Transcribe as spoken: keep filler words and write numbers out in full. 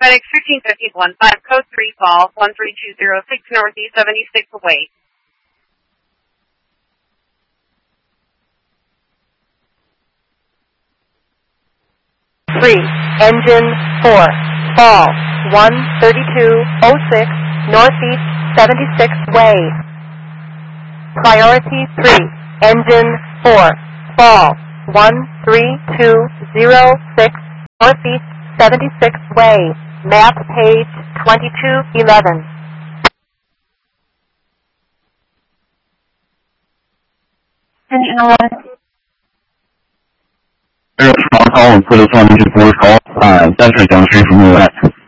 FedEx fifteen fifty-one, five code three, fall, one three two zero six, Northeast seventy-six, await. three, engine four, fall, one thirty-two oh six, Northeast seventy-six way. Priority three, engine four, fall, one three two zero six, Northeast seventy-six way. Map page twenty-two eleven. Air Strong call and put us on engine four's call. Uh, that's right down the street from you at.